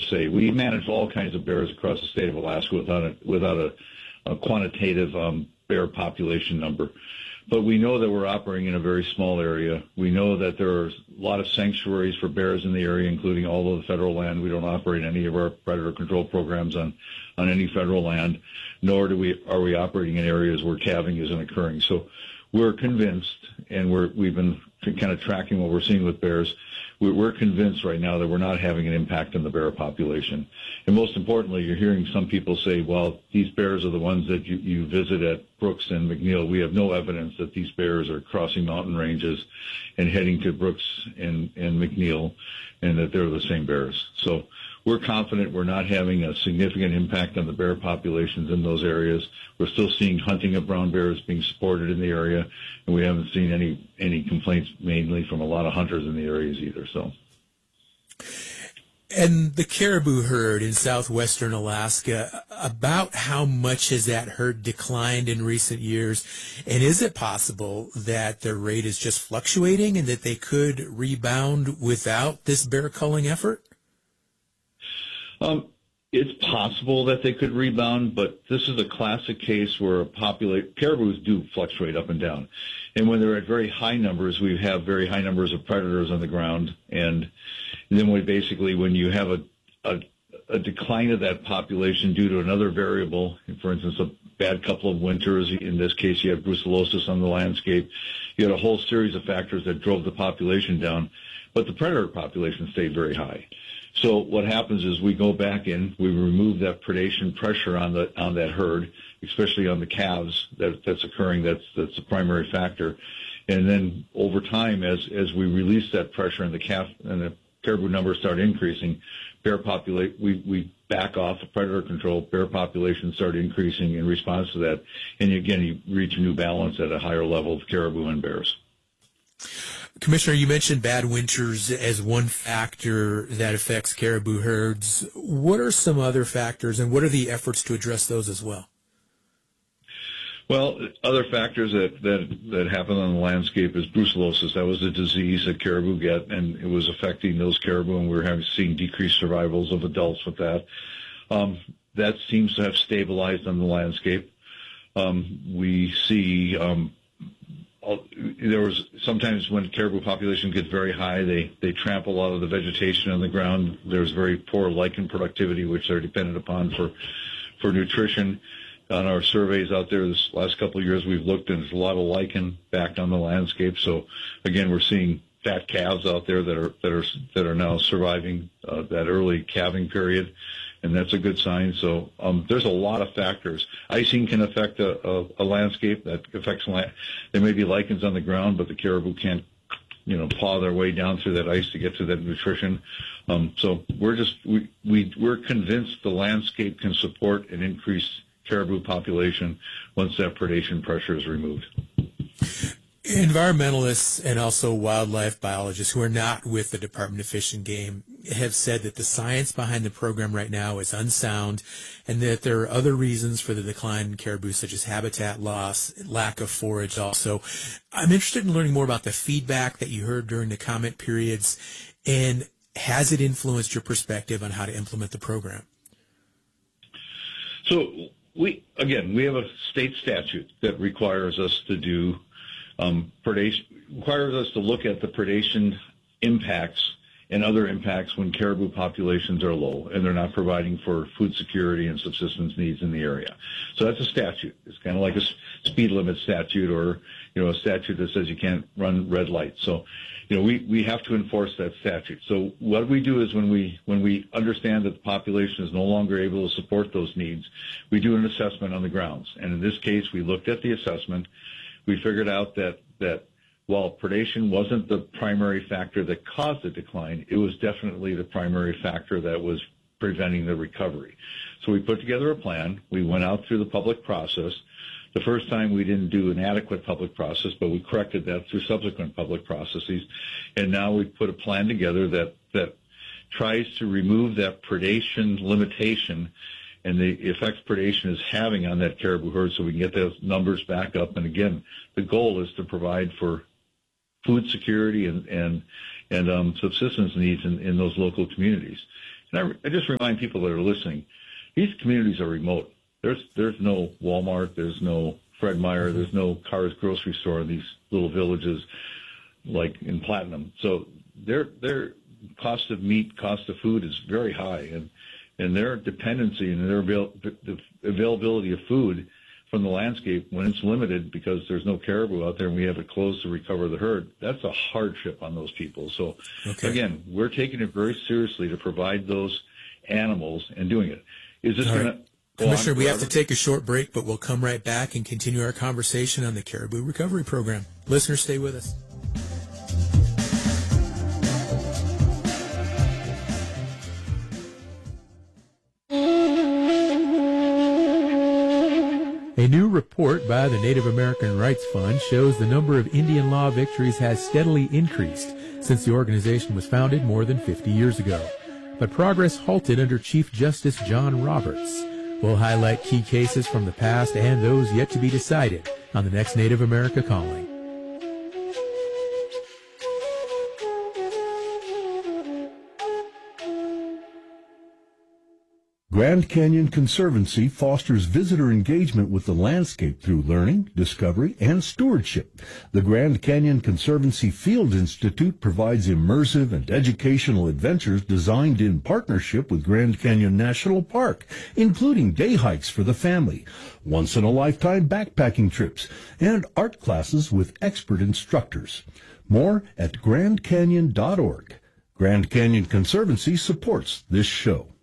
say. We manage all kinds of bears across the state of Alaska without a quantitative bear population number. But we know that we're operating in a very small area. We know that there are a lot of sanctuaries for bears in the area, including all of the federal land. We don't operate any of our predator control programs on any federal land, nor are we operating in areas where calving isn't occurring. So we're convinced, and we've been kind of tracking what we're seeing with bears. We're convinced right now that we're not having an impact on the bear population. And most importantly, you're hearing some people say, well, these bears are the ones that you visit at Brooks and McNeil. We have no evidence that these bears are crossing mountain ranges and heading to Brooks and McNeil, and that they're the same bears. So we're confident we're not having a significant impact on the bear populations in those areas. We're still seeing hunting of brown bears being supported in the area, and we haven't seen any complaints mainly from a lot of hunters in the areas either. So. And the caribou herd in southwestern Alaska, about how much has that herd declined in recent years? And is it possible that their rate is just fluctuating and that they could rebound without this bear culling effort? It's possible that they could rebound, but this is a classic case where caribous do fluctuate up and down. And when they're at very high numbers, we have very high numbers of predators on the ground. And then when you have a decline of that population due to another variable, for instance, a bad couple of winters, in this case you have brucellosis on the landscape, you had a whole series of factors that drove the population down, but the predator population stayed very high. So what happens is we go back in, we remove that predation pressure on that herd, especially on the calves that's occurring. That's the primary factor. And then over time, as we release that pressure and the calf and the caribou numbers start increasing, we back off of predator control. Bear populations start increasing in response to that, and again you reach a new balance at a higher level of caribou and bears. Commissioner, you mentioned bad winters as one factor that affects caribou herds. What are some other factors, and what are the efforts to address those as well? Well, other factors that happen on the landscape is brucellosis. That was a disease that caribou get, and it was affecting those caribou, and we're seeing decreased survivals of adults with that. That seems to have stabilized on the landscape. We see there was sometimes when caribou population gets very high, they trample a lot of the vegetation on the ground. There's very poor lichen productivity, which they're dependent upon for nutrition. On our surveys out there this last couple of years, we've looked, and there's a lot of lichen back on the landscape. So again, we're seeing fat calves out there that are now surviving that early calving period, and that's a good sign. So there's a lot of factors. Icing can affect a landscape. That affects there may be lichens on the ground, but the caribou can't paw their way down through that ice to get to that nutrition. So we're convinced the landscape can support an increased caribou population once that predation pressure is removed. Environmentalists and also wildlife biologists who are not with the Department of Fish and Game have said that the science behind the program right now is unsound, and that there are other reasons for the decline in caribou, such as habitat loss, lack of forage also. I'm interested in learning more about the feedback that you heard during the comment periods, and has it influenced your perspective on how to implement the program? So we have a state statute that requires us to do predation, requires us to look at the predation impacts and other impacts when caribou populations are low and they're not providing for food security and subsistence needs in the area. So that's a statute. It's kind of like a speed limit statute, or a statute that says you can't run red lights. So we have to enforce that statute. So what we do is when we understand that the population is no longer able to support those needs, we do an assessment on the grounds. And in this case, we looked at the assessment. We figured out that while predation wasn't the primary factor that caused the decline, it was definitely the primary factor that was preventing the recovery. So we put together a plan. We went out through the public process. The first time we didn't do an adequate public process, but we corrected that through subsequent public processes. And now we put a plan together that tries to remove that predation limitation and the effects predation is having on that caribou herd, so we can get those numbers back up. And again, the goal is to provide for food security and subsistence needs in those local communities. And I just remind people that are listening, these communities are remote. There's no Walmart, there's no Fred Meyer, there's no Carr's grocery store in these little villages like in Platinum. So their cost of meat, cost of food is very high, and their dependency and their the availability of food from the landscape, when it's limited because there's no caribou out there and we have it closed to recover the herd, that's a hardship on those people. So again, we're taking it very seriously to provide those animals and doing it. Is this going to Commissioner, we have to take a short break, but we'll come right back and continue our conversation on the Caribou Recovery Program. Listeners, stay with us. A new report by the Native American Rights Fund shows the number of Indian law victories has steadily increased since the organization was founded more than 50 years ago. But progress halted under Chief Justice John Roberts. We'll highlight key cases from the past and those yet to be decided on the next Native America Calling. Grand Canyon Conservancy fosters visitor engagement with the landscape through learning, discovery, and stewardship. The Grand Canyon Conservancy Field Institute provides immersive and educational adventures designed in partnership with Grand Canyon National Park, including day hikes for the family, once-in-a-lifetime backpacking trips, and art classes with expert instructors. More at grandcanyon.org. Grand Canyon Conservancy supports this show.